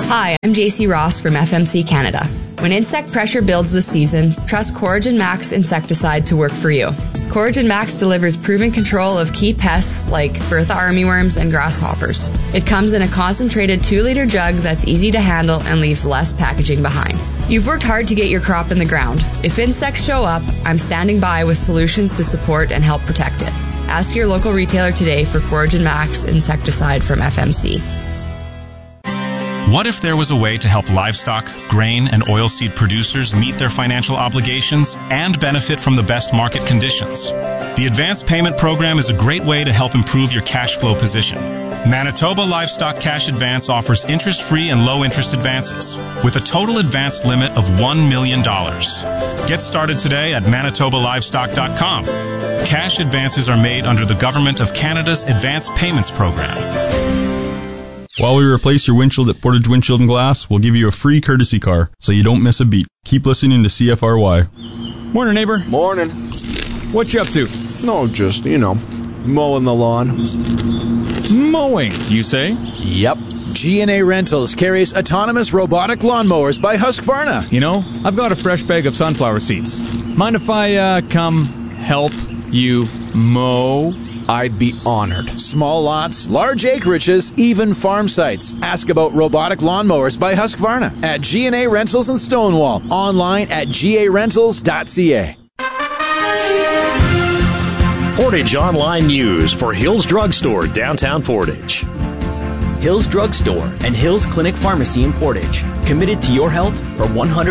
Hi, I'm JC Ross from FMC Canada. When insect pressure builds this season, trust Coragen Max insecticide to work for you. Coragen Max delivers proven control of key pests like Bertha armyworms and grasshoppers. It comes in a concentrated 2-liter jug that's easy to handle and leaves less packaging behind. You've worked hard to get your crop in the ground. If insects show up, I'm standing by with solutions to support and help protect it. Ask your local retailer today for Coragen Max insecticide from FMC. What if there was a way to help livestock, grain, and oilseed producers meet their financial obligations and benefit from the best market conditions? The Advance Payment Program is a great way to help improve your cash flow position. Manitoba Livestock Cash Advance offers interest-free and low-interest advances with a total advance limit of $1 million. Get started today at manitobalivestock.com. Cash advances are made under the Government of Canada's Advance Payments Program. While we replace your windshield at Portage Windshield and Glass, we'll give you a free courtesy car, so you don't miss a beat. Keep listening to CFRY. Morning, neighbor. Morning. What you up to? No, just, mowing the lawn. Mowing, you say? Yep. G&A Rentals carries autonomous robotic lawnmowers by Husqvarna. You know, I've got a fresh bag of sunflower seeds. Mind if I come help you mow? I'd be honored. Small lots, large acreages, even farm sites. Ask about robotic lawnmowers by Husqvarna at G&A Rentals in Stonewall. Online at garentals.ca. Portage Online News for Hills Drug Store, downtown Portage. Hills Drug Store and Hills Clinic Pharmacy in Portage. Committed to your health for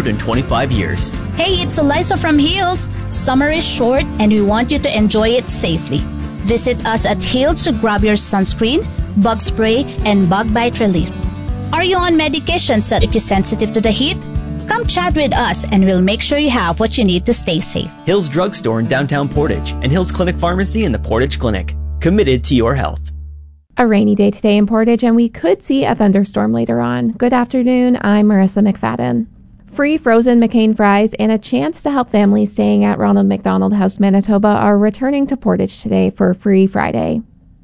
125 years. Hey, it's Eliza from Hills. Summer is short and we want you to enjoy it safely. Visit us at Hills to grab your sunscreen, bug spray, and bug bite relief. Are you on medications that if you're sensitive to the heat? Come chat with us and we'll make sure you have what you need to stay safe. Hills Drug Store in downtown Portage and Hills Clinic Pharmacy in the Portage Clinic. Committed to your health. A rainy day today in Portage, and we could see a thunderstorm later on. Good afternoon, I'm Marissa McFadden. Free frozen McCain fries and a chance to help families staying at Ronald McDonald House, Manitoba are returning to Portage today for Free Friday.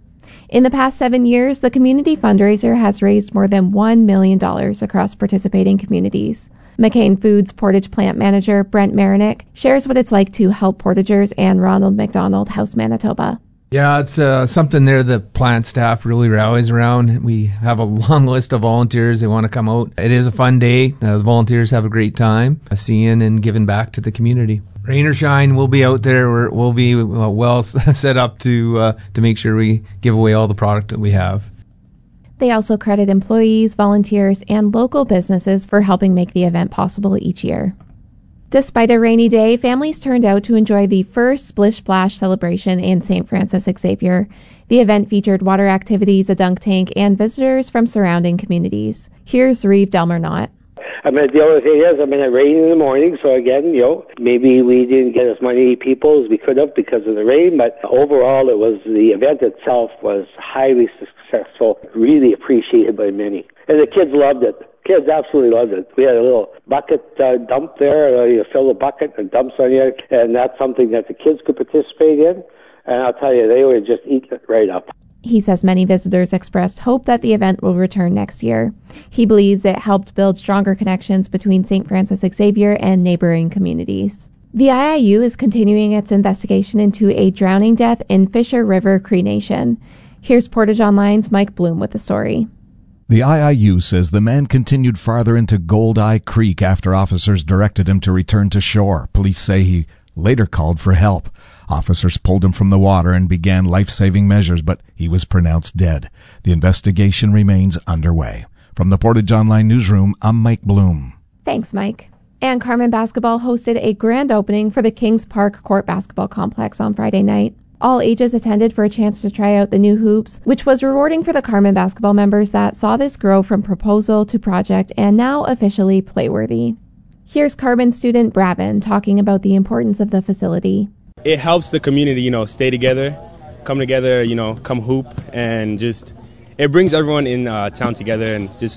In the past 7 years, the community fundraiser has raised more than $1 million across participating communities. McCain Foods Portage plant manager Brent Marinick shares what it's like to help Portagers and Ronald McDonald House, Manitoba. Yeah, it's something there the plant staff really rallies around. We have a long list of volunteers. They want to come out. It is a fun day. The volunteers have a great time seeing and giving back to the community. Rain or shine, we'll be out there. We'll be well set up to make sure we give away all the product that we have. They also credit employees, volunteers, and local businesses for helping make the event possible each year. Despite a rainy day, families turned out to enjoy the first Splish Splash celebration in St. Francis Xavier. The event featured water activities, a dunk tank, and visitors from surrounding communities. Here's Reeve Delmer-Knott. The only thing is, it rained in the morning, so again, maybe we didn't get as many people as we could have because of the rain, but overall, the event itself was highly successful, really appreciated by many. And the kids loved it. Kids absolutely loved it. We had a little bucket dump there. You fill the bucket and dumps on you, and that's something that the kids could participate in. And I'll tell you, they would just eat it right up. He says many visitors expressed hope that the event will return next year. He believes it helped build stronger connections between St. Francis Xavier and neighboring communities. The IIU is continuing its investigation into a drowning death in Fisher River Cree Nation. Here's Portage Online's Mike Bloom with the story. The IIU says the man continued farther into Gold Eye Creek after officers directed him to return to shore. Police say he later called for help. Officers pulled him from the water and began life-saving measures, but he was pronounced dead. The investigation remains underway. From the Portage Online Newsroom, I'm Mike Bloom. Thanks, Mike. And Carman Basketball hosted a grand opening for the Kings Park Court Basketball Complex on Friday night. All ages attended for a chance to try out the new hoops, which was rewarding for the Carman Basketball members that saw this grow from proposal to project and now officially playworthy. Here's Carman student Bravin talking about the importance of the facility. It helps the community, stay together, come together, come hoop, and just it brings everyone in town together and just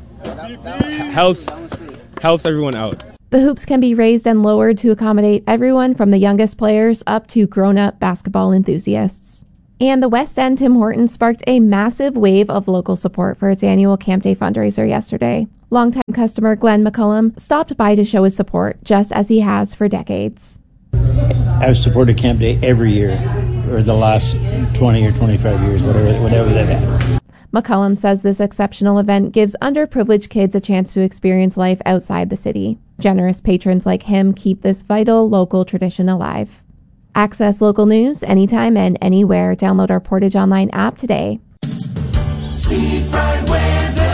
helps everyone out. The hoops can be raised and lowered to accommodate everyone from the youngest players up to grown-up basketball enthusiasts. And the West End Tim Hortons sparked a massive wave of local support for its annual Camp Day fundraiser yesterday. Longtime customer Glenn McCullum stopped by to show his support, just as he has for decades. I've supported Camp Day every year, or the last 20 or 25 years, whatever they've had. McCullum says this exceptional event gives underprivileged kids a chance to experience life outside the city. Generous patrons like him keep this vital local tradition alive. Access local news anytime and anywhere. Download our Portage Online app today. Seafront weather.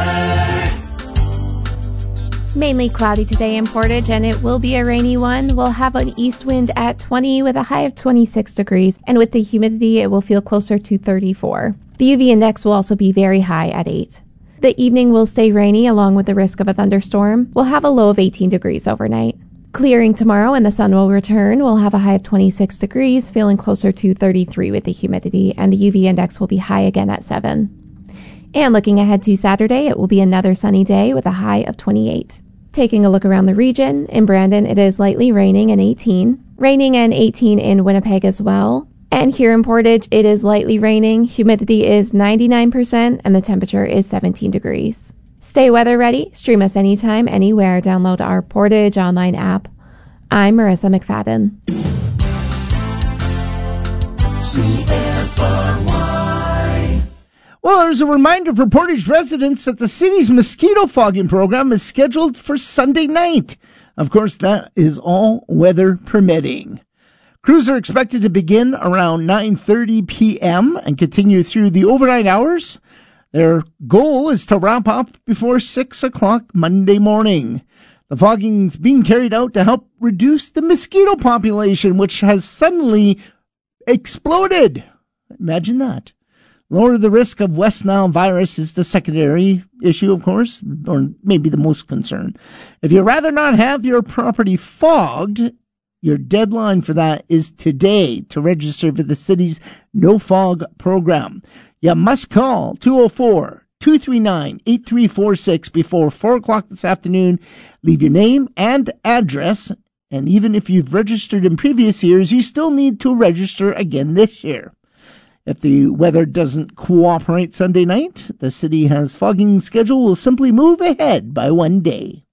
Mainly cloudy today in Portage, and it will be a rainy one. We'll have an east wind at 20 with a high of 26 degrees, and with the humidity, it will feel closer to 34. The UV index will also be very high at 8. The evening will stay rainy along with the risk of a thunderstorm. We'll have a low of 18 degrees overnight. Clearing tomorrow and the sun will return. We'll have a high of 26 degrees, feeling closer to 33 with the humidity, and the UV index will be high again at 7. And looking ahead to Saturday, it will be another sunny day with a high of 28. Taking a look around the region, in Brandon it is lightly raining and 18. Raining and 18 in Winnipeg as well. And here in Portage it is lightly raining, humidity is 99%, and the temperature is 17 degrees. Stay weather ready, stream us anytime, anywhere, download our Portage Online app. I'm Marissa McFadden. CFRY. Well, there's a reminder for Portage residents that the city's mosquito fogging program is scheduled for Sunday night. Of course, that is all weather permitting. Crews are expected to begin around 9:30 p.m. and continue through the overnight hours. Their goal is to wrap up before 6 o'clock Monday morning. The fogging is being carried out to help reduce the mosquito population, which has suddenly exploded. Imagine that. Lower the risk of West Nile virus is the secondary issue, of course, or maybe the most concern. If you'd rather not have your property fogged, your deadline for that is today to register for the city's No Fog program. You must call 204-239-8346 before 4 o'clock this afternoon. Leave your name and address, and even if you've registered in previous years, you still need to register again this year. If the weather doesn't cooperate Sunday night, the city has fogging schedule will simply move ahead by one day.